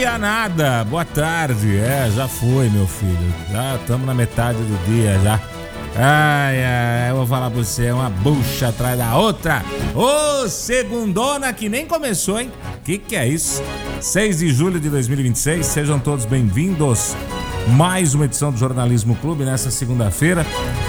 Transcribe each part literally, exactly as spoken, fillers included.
Nada, boa tarde. É, já foi, meu filho. Já estamos na metade do dia já. Ai, ai, eu vou falar pra você, é uma bucha atrás da outra. Ô, segundona que nem começou, hein? Que que é isso? seis de julho de dois mil e vinte e seis, sejam todos bem-vindos. Mais uma edição do Jornalismo Clube nessa segunda-feira.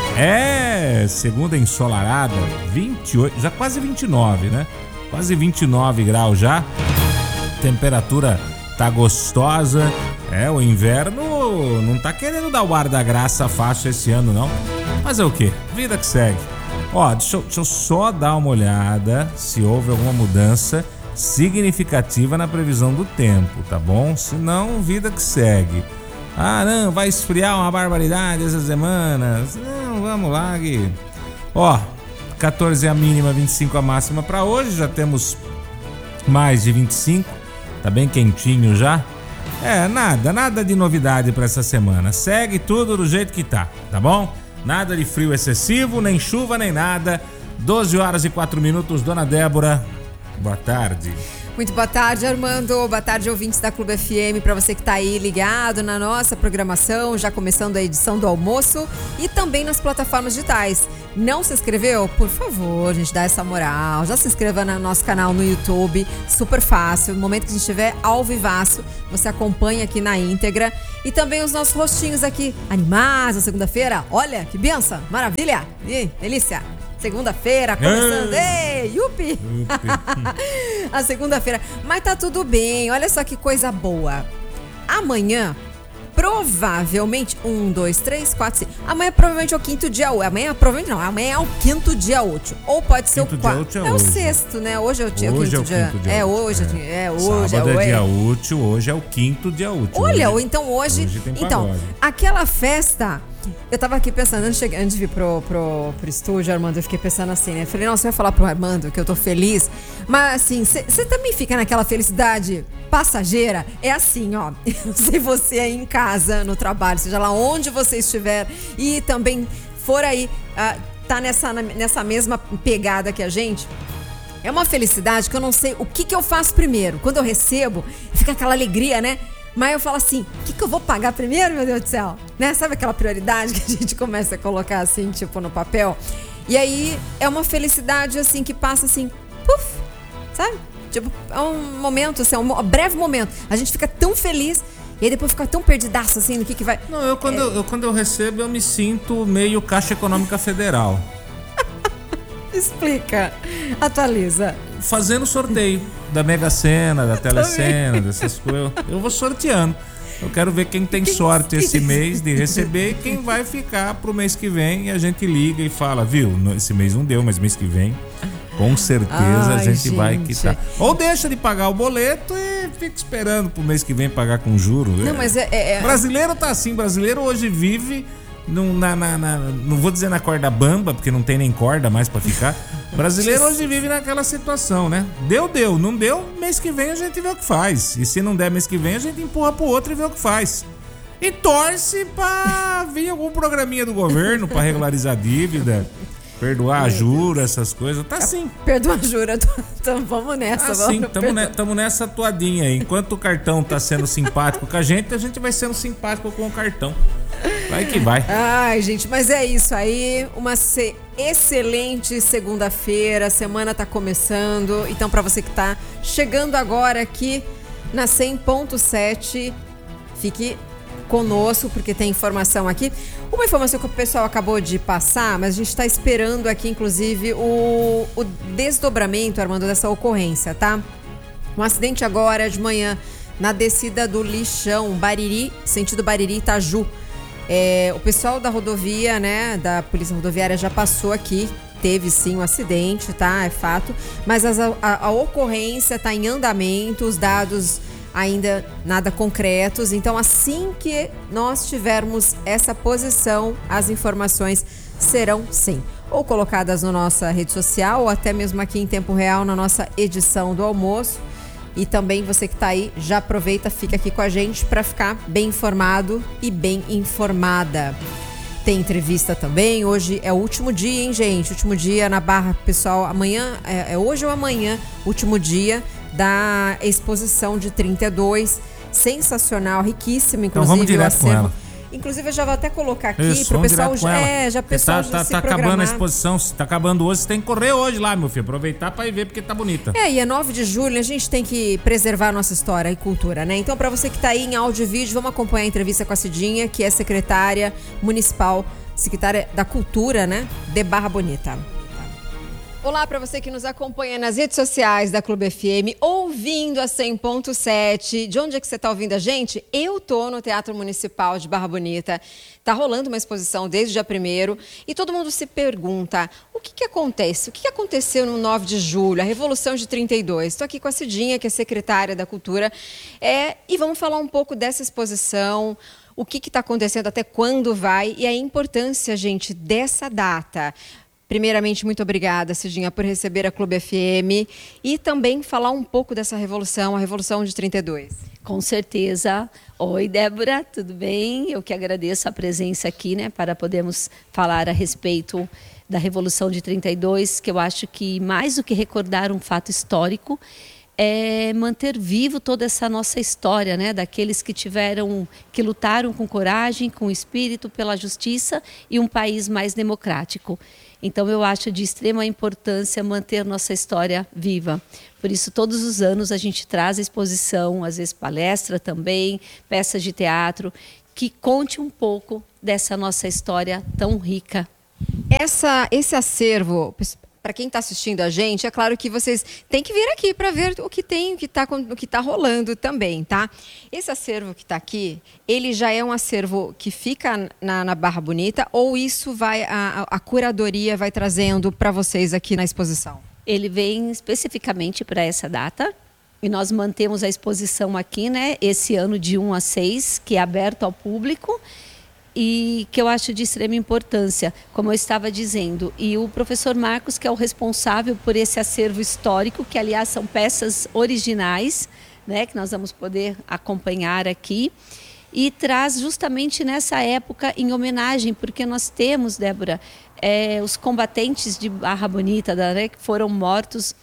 É, segunda ensolarada, vinte e oito, já quase vinte e nove, né? Quase vinte e nove graus já. Temperatura tá gostosa. É, o inverno não tá querendo dar o ar da graça fácil esse ano, não. Mas é o quê? Vida que segue. Ó, deixa eu, deixa eu só dar uma olhada se houve alguma mudança significativa na previsão do tempo, tá bom? Se não, vida que segue. Ah, não, vai esfriar uma barbaridade essas semanas. Não, vamos lá, Gui. Ó, quatorze a mínima, vinte e cinco a máxima pra hoje. Já temos mais de vinte e cinco. Tá bem quentinho já. É, nada, nada de novidade pra essa semana. Segue tudo do jeito que tá, tá bom? Nada de frio excessivo, nem chuva, nem nada. doze horas e quatro minutos, Dona Débora. Boa tarde. Muito boa tarde, Armando. Boa tarde, ouvintes da Clube F M, para você que está aí ligado na nossa programação, já começando a edição do almoço e também nas plataformas digitais. Não se inscreveu? Por favor, gente, dá essa moral. Já se inscreva no nosso canal no YouTube, super fácil. No momento que a gente estiver ao vivaço, você acompanha aqui na íntegra. E também os nossos rostinhos aqui, animados na segunda-feira. Olha, que benção, maravilha, e delícia. Segunda-feira, começando. Ei, yupi! A segunda-feira. Mas tá tudo bem, olha só que coisa boa. Amanhã, provavelmente, um, dois, três, quatro, cinco. Amanhã provavelmente é o quinto dia útil. Amanhã, provavelmente não, amanhã é o quinto dia útil. Ou pode ser quinto o quarto. É, é o hoje. sexto, né? Hoje é o, hoje o quinto é o dia. quinto dia é, útil. hoje é, é hoje. Sábado é, é dia útil, hoje é o quinto dia útil. Olha, hoje, então hoje. hoje tem então, pagode. aquela festa. Eu tava aqui pensando, antes de, chegar, antes de vir pro, pro, pro estúdio, Armando, eu fiquei pensando assim, né? Eu falei, não, você vai falar pro Armando que eu tô feliz, mas assim, você também fica naquela felicidade passageira? É assim, ó, eu sei você aí em casa, no trabalho, seja lá onde você estiver e também for aí, uh, tá nessa, nessa mesma pegada que a gente. É uma felicidade que eu não sei o que que eu faço primeiro. Quando eu recebo, fica aquela alegria, né? Mas eu falo assim, o que que eu vou pagar primeiro, meu Deus do céu? Né? Sabe aquela prioridade que a gente começa a colocar assim, tipo, no papel? E aí, é uma felicidade, assim, que passa assim, puf, sabe? Tipo, é um momento, assim, um breve momento. A gente fica tão feliz e aí depois fica tão perdidaço, assim, no que que vai... Não, eu quando, é... eu, quando eu recebo, eu me sinto meio Caixa Econômica Federal. Explica, atualiza. Fazendo sorteio da Mega Sena, da Telecena, dessas coisas. Eu vou sorteando. Eu quero ver quem tem sorte esse mês de receber e quem vai ficar pro mês que vem. E a gente liga e fala, viu, esse mês não deu, mas mês que vem, com certeza Ai, a gente, gente vai quitar. Ou deixa de pagar o boleto e fica esperando pro mês que vem pagar com juros. Não, mas é, é... Brasileiro tá assim, brasileiro hoje vive... Não, na, na, na, não vou dizer na corda bamba, porque não tem nem corda mais pra ficar. Brasileiro hoje vive naquela situação, né? Deu, deu. Não deu, mês que vem a gente vê o que faz. E se não der mês que vem, a gente empurra pro outro e vê o que faz. E torce pra vir algum programinha do governo pra regularizar a dívida, perdoar a jura, essas coisas. Tá assim. Perdoa a jura. Então vamos nessa. Assim, vamos tamo, ne, tamo nessa toadinha aí. Enquanto o cartão tá sendo simpático com a gente, a gente vai sendo simpático com o cartão. Vai que vai. Ai, gente, mas é isso aí. Uma se- excelente segunda-feira. A semana tá começando. Então, pra você que tá chegando agora aqui na cem ponto sete, fique conosco, porque tem informação aqui. Uma informação que o pessoal acabou de passar, mas a gente está esperando aqui, inclusive, o, o desdobramento, Armando, dessa ocorrência, tá? Um acidente agora de manhã na descida do Lixão, Bariri, sentido Bariri-Itaju. É, o pessoal da rodovia, né, da Polícia Rodoviária já passou aqui. Teve sim um acidente, tá? É fato. Mas as, a, a ocorrência está em andamento, os dados ainda nada concretos. Então, assim que nós tivermos essa posição, as informações serão sim ou colocadas na nossa rede social ou até mesmo aqui em tempo real na nossa edição do almoço. E também você que está aí, já aproveita, fica aqui com a gente para ficar bem informado e bem informada. Tem entrevista também, hoje é o último dia, hein, gente? Último dia na Barra, pessoal, amanhã, é, é hoje ou amanhã, último dia da exposição de trinta e dois. sensacional, riquíssimo, inclusive. Então vamos direto com ela. Inclusive, eu já vou até colocar aqui para o vamos pessoal. direto com ela. É, já pessoal tá, já tá, se tá programar. acabando a exposição, se tá acabando hoje, você tem que correr hoje lá, meu filho. Aproveitar para ir ver porque tá bonita. É, e é nove de julho, a gente tem que preservar a nossa história e cultura, né? Então, para você que tá aí em áudio e vídeo, vamos acompanhar a entrevista com a Cidinha, que é secretária municipal, secretária da Cultura, né? De Barra Bonita. Olá para você que nos acompanha nas redes sociais da Clube F M, ouvindo a cem ponto sete. De onde é que você está ouvindo a gente? Eu tô no Teatro Municipal de Barra Bonita. Tá rolando uma exposição desde o dia primeiro e todo mundo se pergunta, o que que acontece? O que que aconteceu no nove de julho, a Revolução de trinta e dois? Estou aqui com a Cidinha, que é secretária da Cultura, é, e vamos falar um pouco dessa exposição, o que está acontecendo, até quando vai e a importância, gente, dessa data. Primeiramente, muito obrigada, Cidinha, por receber a Clube F M e também falar um pouco dessa revolução, a Revolução de trinta e dois. Com certeza. Oi, Débora, tudo bem? Eu que agradeço a presença aqui, né, para podermos falar a respeito da Revolução de trinta e dois, que eu acho que mais do que recordar um fato histórico, é manter vivo toda essa nossa história, né, daqueles que tiveram, que lutaram com coragem, com espírito pela justiça e um país mais democrático. Então, eu acho de extrema importância manter nossa história viva. Por isso, todos os anos a gente traz a exposição, às vezes palestra também, peças de teatro, que conte um pouco dessa nossa história tão rica. Essa, esse acervo, para quem está assistindo a gente, é claro que vocês têm que vir aqui para ver o que tem, o que está o que tá rolando também, tá? Esse acervo que está aqui, ele já é um acervo que fica na, na Barra Bonita ou isso vai, a, a curadoria vai trazendo para vocês aqui na exposição? Ele vem especificamente para essa data e nós mantemos a exposição aqui, né? Esse ano de um a seis, que é aberto ao público. E que eu acho de extrema importância, como eu estava dizendo. E o professor Marcos, que é o responsável por esse acervo histórico, que aliás são peças originais, né, que nós vamos poder acompanhar aqui, e traz justamente nessa época em homenagem, porque nós temos, Débora, é, os combatentes de Barra Bonita, né, que foram mortos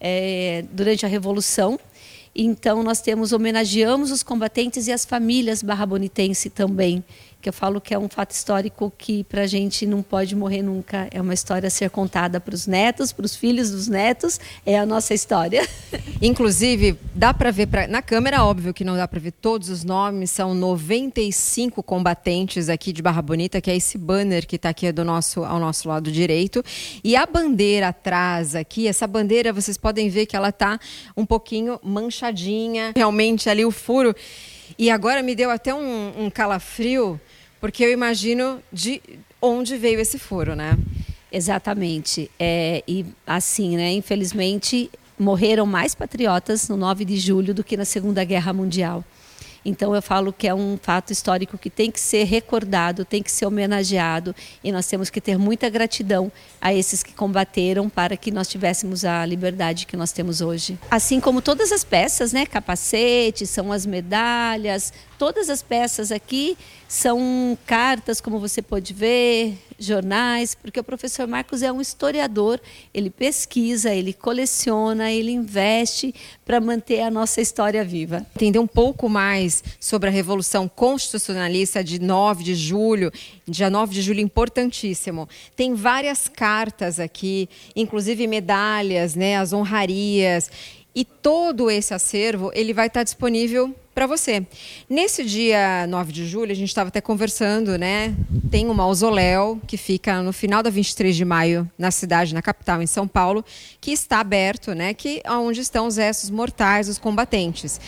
é, durante a Revolução. Então nós temos, homenageamos os combatentes e as famílias barrabonitenses também, que eu falo que é um fato histórico que para a gente não pode morrer nunca. É uma história a ser contada para os netos, para os filhos dos netos, é a nossa história. Inclusive, dá para ver, pra, na câmera, óbvio que não dá para ver todos os nomes, são noventa e cinco combatentes aqui de Barra Bonita, que é esse banner que está aqui do nosso, ao nosso lado direito. E a bandeira atrás aqui, essa bandeira, vocês podem ver que ela está um pouquinho manchadinha, realmente ali o furo. E agora me deu até um, um calafrio, porque eu imagino de onde veio esse furo, né? Exatamente. É, e assim, né, infelizmente, morreram mais patriotas no nove de julho do que na Segunda Guerra Mundial. Então eu falo que é um fato histórico que tem que ser recordado, tem que ser homenageado e nós temos que ter muita gratidão a esses que combateram para que nós tivéssemos a liberdade que nós temos hoje. Assim como todas as peças, né, capacetes, são as medalhas, todas as peças aqui são cartas, como você pode ver, jornais, porque o professor Marcos é um historiador, ele pesquisa, ele coleciona, ele investe para manter a nossa história viva. Entender um pouco mais sobre a Revolução Constitucionalista de nove de julho, dia nove de julho, importantíssimo. Tem várias cartas aqui, inclusive medalhas, né, as honrarias, e todo esse acervo ele vai estar disponível para você. Nesse dia nove de julho, a gente estava até conversando, né? Tem um mausoléu que fica no final da vinte e três de maio, na cidade, na capital, em São Paulo, que está aberto, né? Que é onde estão os restos mortais dos combatentes.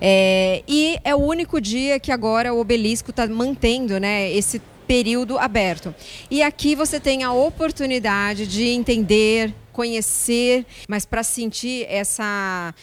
É, e é o único dia que agora o obelisco está mantendo, né, esse período aberto. E aqui você tem a oportunidade de entender, conhecer, mas para sentir essa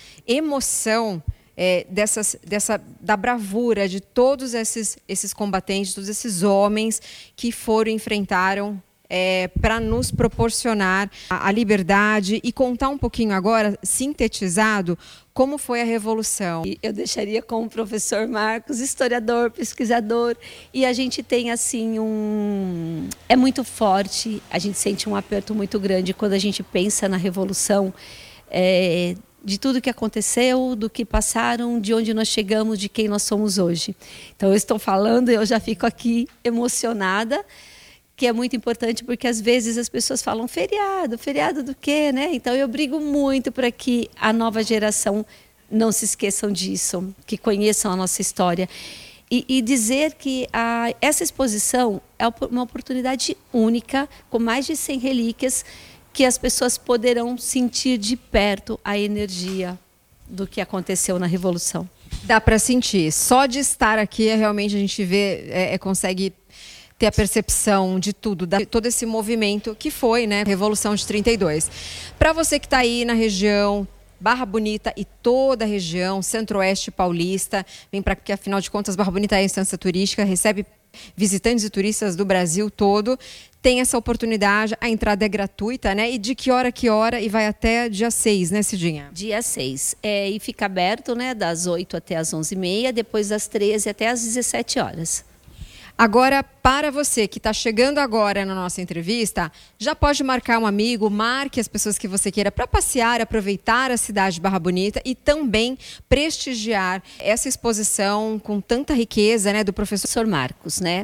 emoção é, dessas, dessa, da bravura de todos esses, esses combatentes, todos esses homens que foram, enfrentaram é, para nos proporcionar a, a liberdade e contar um pouquinho agora, sintetizado, como foi a Revolução. Eu deixaria com o professor Marcos, historiador, pesquisador, e a gente tem assim um... é muito forte, a gente sente um aperto muito grande quando a gente pensa na Revolução, é, de tudo que aconteceu, do que passaram, de onde nós chegamos, de quem nós somos hoje. Então eu estou falando, eu já fico aqui emocionada, que é muito importante porque às vezes as pessoas falam feriado, feriado do quê, né? Então eu brigo muito para que a nova geração não se esqueçam disso, que conheçam a nossa história. E, e dizer que a, essa exposição é uma oportunidade única, com mais de cem relíquias, que as pessoas poderão sentir de perto a energia do que aconteceu na Revolução. Dá para sentir. Só de estar aqui, é, realmente a gente vê, é, é, consegue ter a percepção de tudo, de todo esse movimento que foi, né, a Revolução de trinta e dois. Para você que está aí na região Barra Bonita e toda a região, Centro-Oeste Paulista, vem para que, afinal de contas, Barra Bonita é instância turística, recebe visitantes e turistas do Brasil todo. Tem essa oportunidade, a entrada é gratuita, né? E de que hora a que hora? E vai até dia seis, né, Cidinha? Dia seis. É, e fica aberto, né, das oito até as onze e meia, depois das treze até as dezessete horas. Agora, para você que está chegando agora na nossa entrevista, já pode marcar um amigo, marque as pessoas que você queira para passear, aproveitar a cidade de Barra Bonita e também prestigiar essa exposição com tanta riqueza, né, do professor Marcos, né?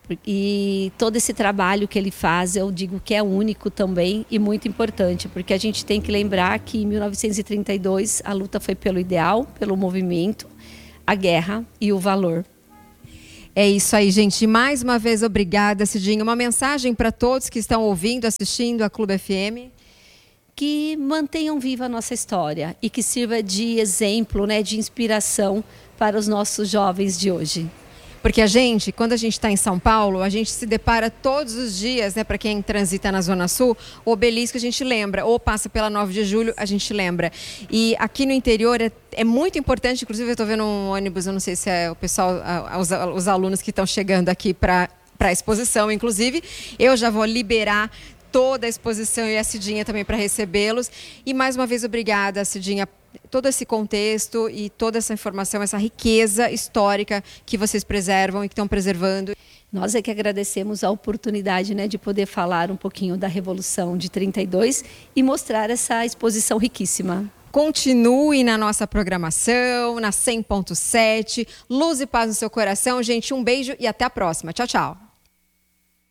E todo esse trabalho que ele faz, eu digo que é único também e muito importante, porque a gente tem que lembrar que em mil novecentos e trinta e dois a luta foi pelo ideal, pelo movimento, a guerra e o valor. É isso aí, gente. Mais uma vez, obrigada, Cidinha. Uma mensagem para todos que estão ouvindo, assistindo a Clube F M. Que mantenham viva a nossa história e que sirva de exemplo, né, de inspiração para os nossos jovens de hoje. Porque a gente, quando a gente está em São Paulo, a gente se depara todos os dias, né, para quem transita na Zona Sul, o obelisco a gente lembra, ou passa pela nove de julho, a gente lembra. E aqui no interior é, é muito importante, inclusive eu estou vendo um ônibus, eu não sei se é o pessoal, os, os alunos que estão chegando aqui para a exposição, inclusive, eu já vou liberar toda a exposição e a Cidinha também para recebê-los. E mais uma vez, obrigada, Cidinha, todo esse contexto e toda essa informação, essa riqueza histórica que vocês preservam e que estão preservando. Nós é que agradecemos a oportunidade, né, de poder falar um pouquinho da Revolução de trinta e dois e mostrar essa exposição riquíssima. Continue na nossa programação, na cem ponto sete. Luz e paz no seu coração. Gente, um beijo e até a próxima. Tchau, tchau.